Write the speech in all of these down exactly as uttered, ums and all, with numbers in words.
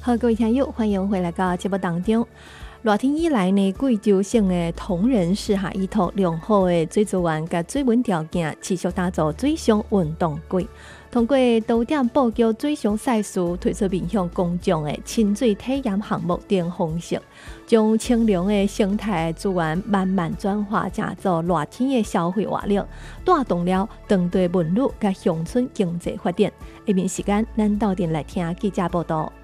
好，各位听友，欢迎回来到节目当中。热天以来呢，贵州省的铜仁市哈，依托良好的水资源甲水文条件，持续打造水上运动季。通过多点布局水上赛事，推出面向公众的亲水体验项目等方式，将清凉的生态资源慢慢转化成做热天的消费活力，带动了当地文旅甲乡村经济发展。下面时间，咱到店来听记者报道。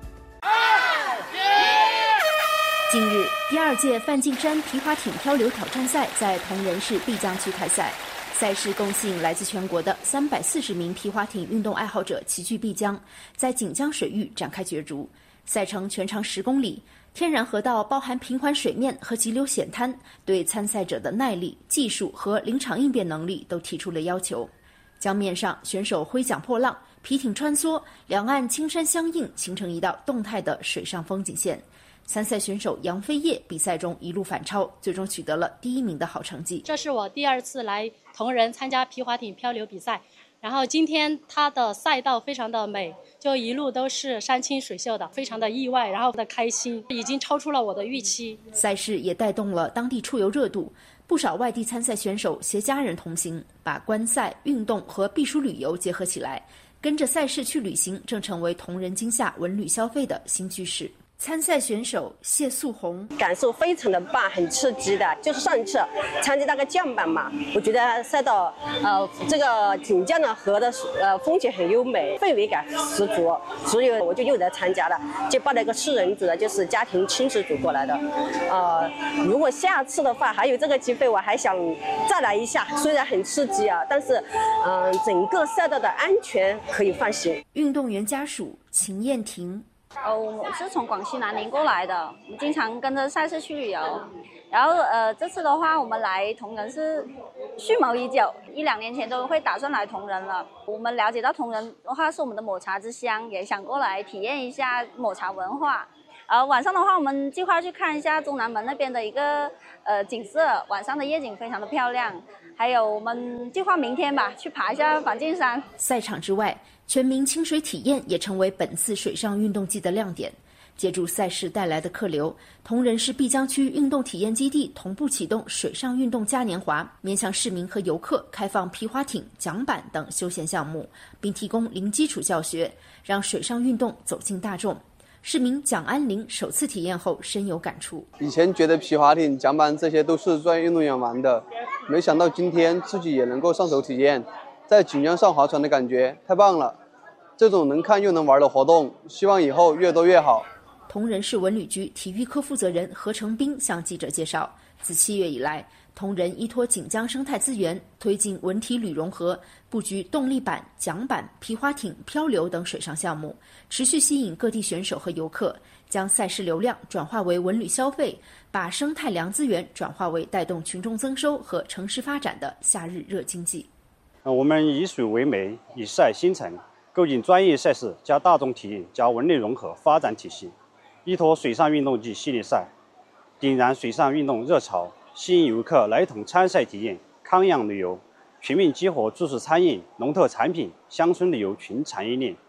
近日，第二届梵净山皮划艇漂流挑战赛在铜仁市碧江区开赛。赛事共吸引来自全国的三百四十名皮划艇运动爱好者齐聚碧江，在锦江水域展开角逐。赛程全长十公里，天然河道包含平缓水面和急流险滩，对参赛者的耐力、技术和临场应变能力都提出了要求。江面上，选手挥桨破浪，皮艇穿梭，两岸青山相映，形成一道动态的水上风景线。参赛选手杨飞叶比赛中一路反超，最终取得了第一名的好成绩。 这是我第二次来铜仁参加皮划艇漂流比赛，然后今天它的赛道非常的美，就一路都是山清水秀的，非常的意外，然后的开心，已经超出了我的预期。 赛事也带动了当地出游热度，不少外地参赛选手携家人同行，把观赛、运动和避暑旅游结合起来，跟着赛事去旅行，正成为铜仁今夏文旅消费的新趋势。参赛选手谢素红感受非常的棒，很刺激的。就是上次参加那个降板嘛，我觉得赛道呃这个锦江的河的呃风景很优美，氛围感十足，所以我就又来参加了，就报了一个四人组的，就是家庭亲子组过来的。呃，如果下次的话还有这个机会，我还想再来一下。虽然很刺激啊，但是嗯、呃，整个赛道的安全可以放心。 运动员家属秦燕婷。 哦，我是从广西南宁过来的，我们经常跟着赛事去旅游。然后呃，这次的话，我们来铜仁是蓄谋已久，一两年前都会打算来铜仁了。我们了解到铜仁的话是我们的抹茶之乡，也想过来体验一下抹茶文化。呃，晚上的话，我们计划去看一下中南门那边的一个呃景色，晚上的夜景非常的漂亮。还有我们计划明天吧，去爬一下梵净山。 赛场之外，全民清水体验也成为本次水上运动季的亮点。借助赛事带来的客流，铜仁市碧江区运动体验基地同步启动水上运动嘉年华，面向市民和游客开放皮划艇、桨板等休闲项目，并提供零基础教学，让水上运动走进大众。市民蒋安林首次体验后深有感触。 以前觉得皮划艇、桨板这些都是专业运动员玩的，没想到今天自己也能够上手体验，在锦江上划船的感觉太棒了。这种能看又能玩的活动，希望以后越多越好。 铜仁市文旅局体育科负责人何成斌向记者介绍，自七月以来，铜仁依托锦江生态资源，推进文体旅融合，布局动力板、桨板、皮划艇、漂流等水上项目，持续吸引各地选手和游客，将赛事流量转化为文旅消费，把生态良资源转化为带动群众增收和城市发展的夏日热经济。 我们以水为媒，以赛兴城，构建专业赛事加大众体验加文旅融合发展体系，依托水上运动季系列赛，点燃水上运动热潮，吸引游客来同参赛体验，康养旅游，全面激活著式餐饮、农特产品、乡村旅游群产业链，